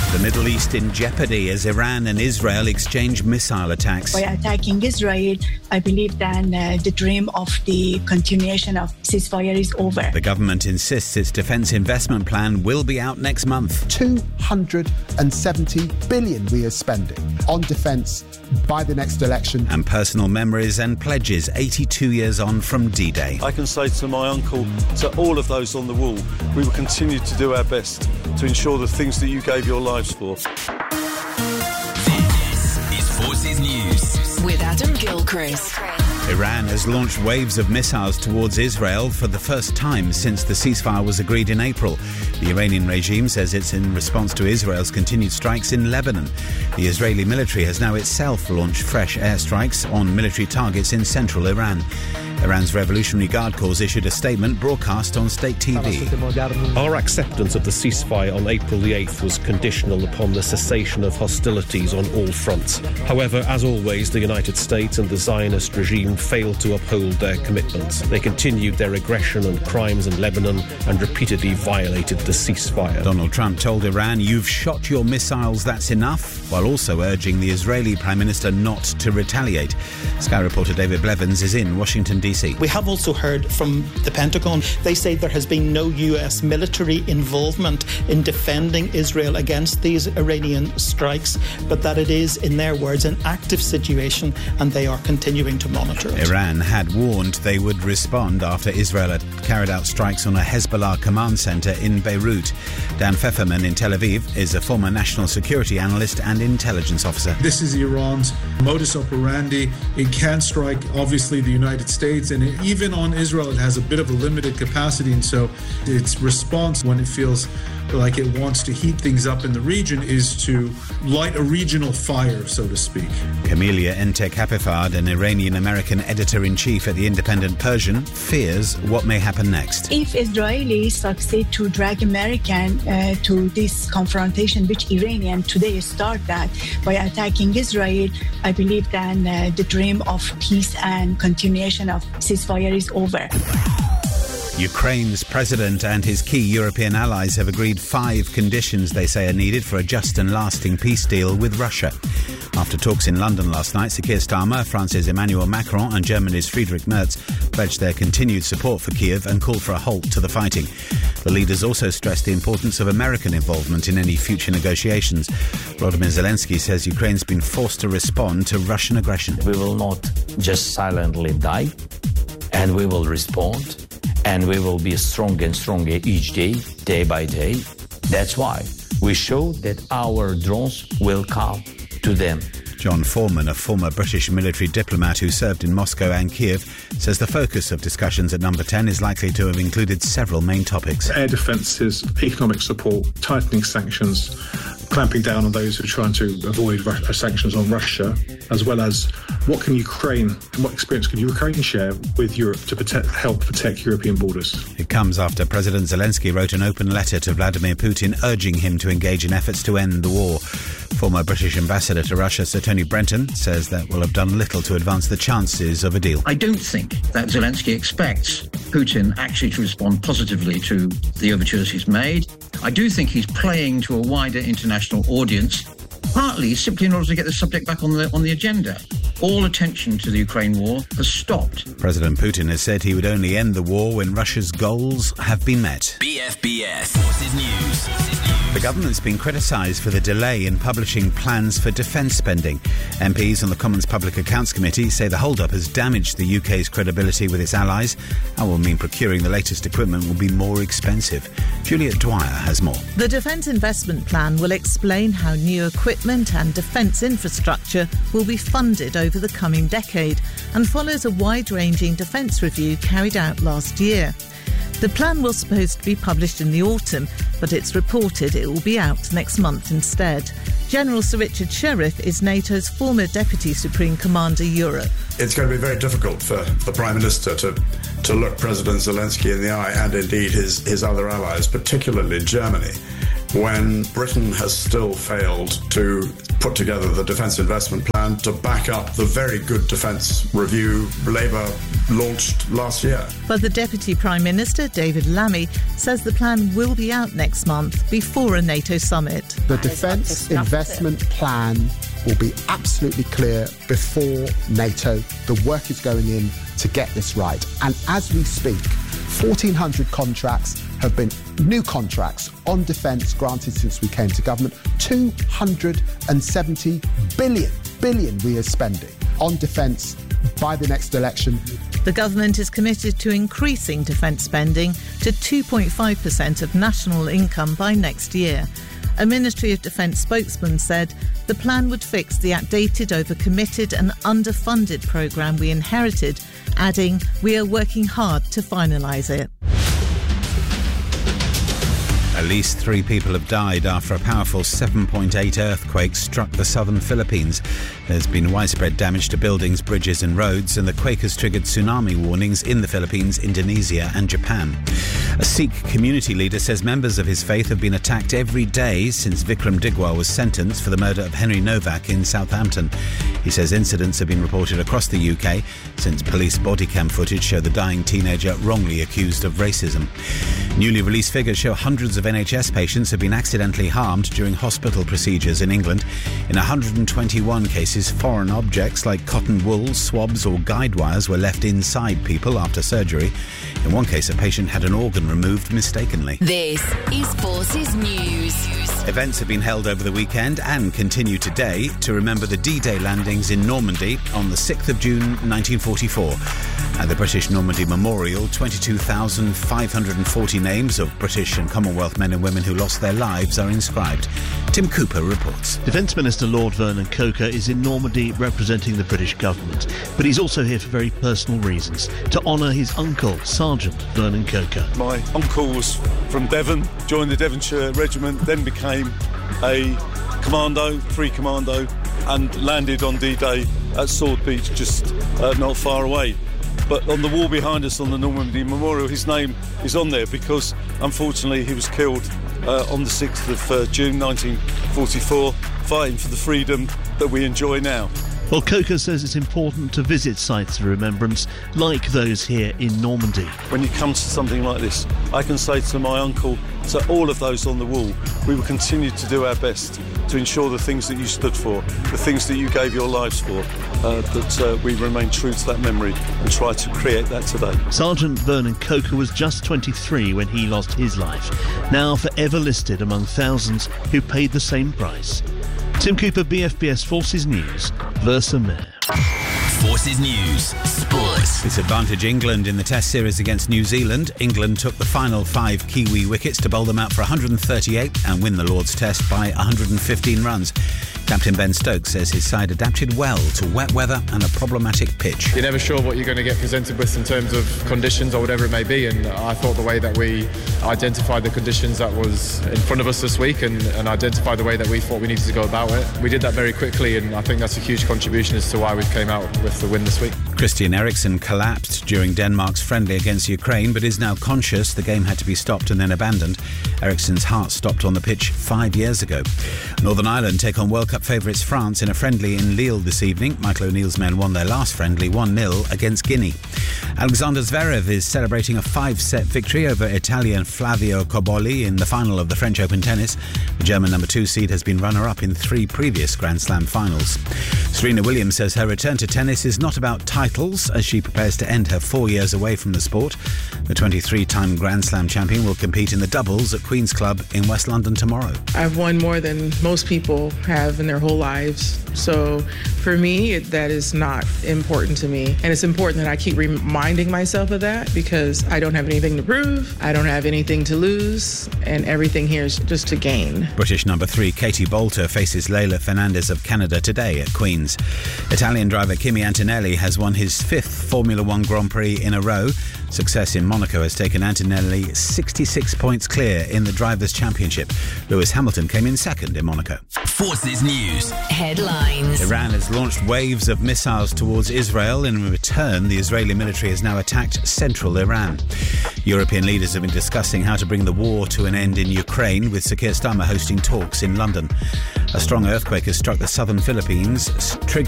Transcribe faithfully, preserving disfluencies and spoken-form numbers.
The Middle East in jeopardy as Iran and Israel exchange missile attacks. By attacking Israel, I believe then uh, the dream of the continuation of ceasefire is over. The government insists its defence investment plan will be out next month. two hundred seventy billion we are spending on defence by the next election. And personal memories and pledges eighty-two years on from D-Day. I can say to my uncle, to all of those on the wall, we will continue to do our best to ensure the things that you gave your lives for. This is Forces News with Adam Gilchrist. Iran has launched waves of missiles towards Israel for the first time since the ceasefire was agreed in April. The Iranian regime says it's in response to Israel's continued strikes in Lebanon. The Israeli military has now itself launched fresh airstrikes on military targets in central Iran. Iran's Revolutionary Guard Corps issued a statement broadcast on state T V. Our acceptance of the ceasefire on April the eighth was conditional upon the cessation of hostilities on all fronts. However, as always, the United States and the Zionist regime failed to uphold their commitments. They continued their aggression and crimes in Lebanon and repeatedly violated the ceasefire. Donald Trump told Iran, "You've shot your missiles, that's enough," while also urging the Israeli Prime Minister not to retaliate. Sky reporter David Blevins is in Washington, D C. We have also heard from the Pentagon. They say there has been no U S military involvement in defending Israel against these Iranian strikes, but that it is, in their words, an active situation and they are continuing to monitor it. Iran had warned they would respond after Israel had carried out strikes on a Hezbollah command centre in Beirut. Dan Pfefferman in Tel Aviv is a former national security analyst and intelligence officer. This is Iran's modus operandi. It can strike, obviously, the United States, and it, even on Israel, it has a bit of a limited capacity, and so its response when it feels like it wants to heat things up in the region is to light a regional fire, so to speak. Camelia Entek-Hapifard, an Iranian-American editor-in-chief at the Independent Persian, fears what may happen next. If Israelis succeed to drag American uh, to this confrontation, which Iranian today start that by attacking Israel, I believe then uh, the dream of peace and continuation of ceasefire is over. Ukraine's president and his key European allies have agreed five conditions they say are needed for a just and lasting peace deal with Russia. After talks in London last night, Sir Keir Starmer, France's Emmanuel Macron and Germany's Friedrich Merz pledged their continued support for Kiev and called for a halt to the fighting. The leaders also stressed the importance of American involvement in any future negotiations. Volodymyr Zelensky says Ukraine's been forced to respond to Russian aggression. We will not just silently die, and we will respond. And we will be stronger and stronger each day, day by day. That's why we show that our drones will come to them. John Foreman, a former British military diplomat who served in Moscow and Kiev, says the focus of discussions at Number ten is likely to have included several main topics. Air defences, economic support, tightening sanctions, clamping down on those who are trying to avoid Russia, sanctions on Russia, as well as what can Ukraine and what experience can Ukraine share with Europe to protect, help protect European borders. It comes after President Zelensky wrote an open letter to Vladimir Putin urging him to engage in efforts to end the war. Former British ambassador to Russia, Sir Tony Brenton, says that will have done little to advance the chances of a deal. I don't think that Zelensky expects Putin actually to respond positively to the overtures he's made. I do think he's playing to a wider international audience, partly simply in order to get the subject back on the on the agenda. All attention to the Ukraine war has stopped. President Putin has said he would only end the war when Russia's goals have been met. B F B S Forces News. The government's been criticised for the delay in publishing plans for defence spending. M Ps on the Commons Public Accounts Committee say the hold-up has damaged the U K's credibility with its allies and will mean procuring the latest equipment will be more expensive. Juliet Dwyer has more. The Defence Investment Plan will explain how new equipment and defence infrastructure will be funded over the coming decade and follows a wide-ranging defence review carried out last year. The plan was supposed to be published in the autumn, but it's reported it will be out next month instead. General Sir Richard Sheriff is NATO's former Deputy Supreme Commander Europe. It's going to be very difficult for the Prime Minister to, to look President Zelensky in the eye and indeed his, his other allies, particularly Germany, when Britain has still failed to put together the defence investment plan plan to back up the very good defence review Labour launched last year. But the Deputy Prime Minister, David Lammy, says the plan will be out next month before a NATO summit. The defence investment plan will be absolutely clear before NATO. The work is going in to get this right. And as we speak, fourteen hundred contracts have been, new contracts on defence granted since we came to government. two hundred seventy billion, billion we are spending on defence by the next election. The government is committed to increasing defence spending to two point five percent of national income by next year. A Ministry of Defence spokesman said the plan would fix the outdated, overcommitted and underfunded programme we inherited, adding, "We are working hard to finalise it." At least three people have died after a powerful seven point eight earthquake struck the southern Philippines. There's been widespread damage to buildings, bridges and roads, and the quake has triggered tsunami warnings in the Philippines, Indonesia and Japan. A Sikh community leader says members of his faith have been attacked every day since Vikram Digwal was sentenced for the murder of Henry Novak in Southampton. He says incidents have been reported across the U K since police body cam footage show the dying teenager wrongly accused of racism. Newly released figures show hundreds of N H S patients have been accidentally harmed during hospital procedures in England. In one hundred twenty-one cases, foreign objects like cotton wool, swabs or guide wires were left inside people after surgery. In one case, a patient had an organ removed mistakenly. This is Forces News. Events have been held over the weekend and continue today to remember the D-Day landings in Normandy on the sixth of June nineteen forty-four. At the British Normandy Memorial, twenty-two thousand five hundred forty names of British and Commonwealth men and women who lost their lives are inscribed. Tim Cooper reports. Defence Minister Lord Vernon Coker is in Normandy representing the British government, but he's also here for very personal reasons, to honour his uncle, Sergeant Vernon Coker. My uncle was from Devon, joined the Devonshire Regiment, then became a commando, free commando, and landed on D-Day at Sword Beach, just uh, not far away. But on the wall behind us on the Normandy Memorial, his name is on there because, unfortunately, he was killed uh, on the sixth of uh, June nineteen forty-four, fighting for the freedom that we enjoy now. Well, Coker says it's important to visit sites of remembrance like those here in Normandy. When you come to something like this, I can say to my uncle, to all of those on the wall, we will continue to do our best to ensure the things that you stood for, the things that you gave your lives for, uh, that uh, we remain true to that memory and try to create that today. Sergeant Vernon Coker was just twenty-three when he lost his life, now forever listed among thousands who paid the same price. Tim Cooper, B F B S Forces News, Versa Mayor. Forces News, Sports. Disadvantage England in the Test series against New Zealand. England took the final five Kiwi wickets to bowl them out for one hundred thirty-eight and win the Lord's Test by one hundred fifteen runs. Captain Ben Stokes says his side adapted well to wet weather and a problematic pitch. You're never sure what you're going to get presented with in terms of conditions or whatever it may be, and I thought the way that we identified the conditions that was in front of us this week and, and identified the way that we thought we needed to go about it, we did that very quickly, and I think that's a huge contribution as to why we came out with the win this week. Christian Eriksen collapsed during Denmark's friendly against Ukraine but is now conscious. The game had to be stopped and then abandoned. Eriksen's heart stopped on the pitch five years ago. Northern Ireland take on World Cup favourites France in a friendly in Lille this evening. Michael O'Neill's men won their last friendly one nil against Guinea. Alexander Zverev is celebrating a five-set victory over Italian Flavio Cobolli in the final of the French Open tennis. The German number two seed has been runner-up in three previous Grand Slam finals. Serena Williams says her return to tennis is not about titles as she prepares to end her four years away from the sport. The twenty-three-time Grand Slam champion will compete in the doubles at Queen's Club in West London tomorrow. I've won more than most people have in their whole lives. So for me, it, that is not important to me. And it's important that I keep reminding myself of that because I don't have anything to prove, I don't have anything to lose, and everything here is just to gain. British number three Katie Boulter faces Leila Fernandez of Canada today at Queen's. Italian driver Kimi Antonelli has won his fifth Formula One Grand Prix in a row. Success in Monaco has taken Antonelli sixty-six points clear in the Drivers' Championship. Lewis Hamilton came in second in Monaco. Forces News headlines. Iran has launched waves of missiles towards Israel. In return, the Israeli military has now attacked central Iran. European leaders have been discussing how to bring the war to an end in Ukraine, with Sir Keir Starmer hosting talks in London. A strong earthquake has struck the southern Philippines, triggering